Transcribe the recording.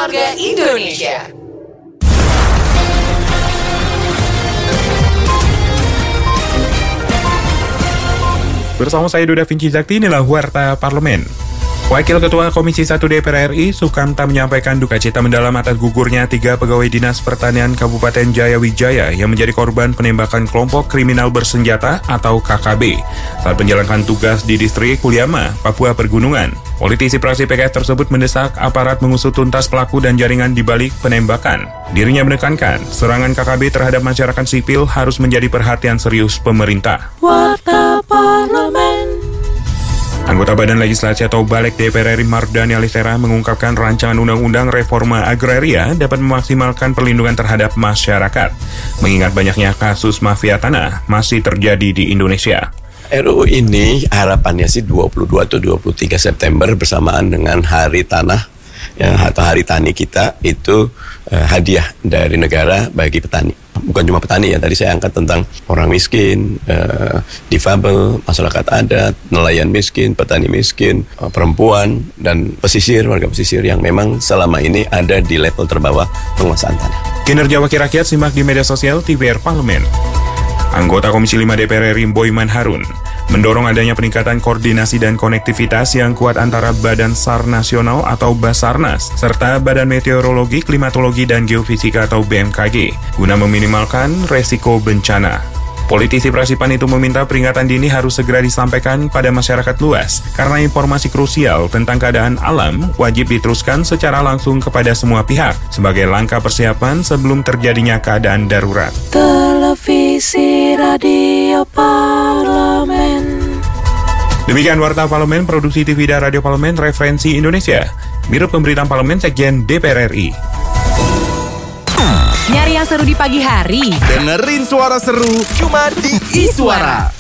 Warga Indonesia. Bersama saya Duda Vinci Zakti, inilah Warta Parlemen. Wakil Ketua Komisi 1 DPR RI, Sukamta, menyampaikan duka cita mendalam atas gugurnya 3 pegawai Dinas Pertanian Kabupaten Jayawijaya yang menjadi korban penembakan kelompok kriminal bersenjata atau KKB saat menjalankan tugas di distrik Kuliama, Papua Pergunungan. Politisi fraksi PKS tersebut mendesak aparat mengusut tuntas pelaku dan jaringan di balik penembakan. Dirinya menekankan, serangan KKB terhadap masyarakat sipil harus menjadi perhatian serius pemerintah. Warta Parlemen. Anggota Badan Legislasi atau Balek DPR RI Mardhani Alisera mengungkapkan rancangan undang-undang reforma agraria dapat memaksimalkan perlindungan terhadap masyarakat, mengingat banyaknya kasus mafia tanah masih terjadi di Indonesia. RUU ini harapannya sih 22 atau 23 September bersamaan dengan Hari Tanah atau Hari Tani kita itu hadiah dari negara bagi petani. Bukan cuma petani ya, tadi saya angkat tentang orang miskin, difabel, masyarakat adat, nelayan miskin, petani miskin, perempuan, dan pesisir, warga pesisir yang memang selama ini ada di level terbawah penguasaan tanah. Kinerja Wakil Rakyat simak di media sosial TVR Parlemen. Anggota Komisi 5 DPR RI Boyman Harun mendorong adanya peningkatan koordinasi dan konektivitas yang kuat antara Badan SAR Nasional atau Basarnas serta Badan Meteorologi, Klimatologi, dan Geofisika atau BMKG guna meminimalkan resiko bencana. Politisi fraksi PAN itu meminta peringatan dini harus segera disampaikan pada masyarakat luas karena informasi krusial tentang keadaan alam wajib diteruskan secara langsung kepada semua pihak sebagai langkah persiapan sebelum terjadinya keadaan darurat. Televisi Radio Parlemen. Demikian Warta Parlemen, Produksi TV dan Radio Parlemen, Referensi Indonesia. Biro Pemberitaan Parlemen, Sekjen DPR RI. Nyari yang seru di pagi hari? Dengerin suara seru cuma di iSuara.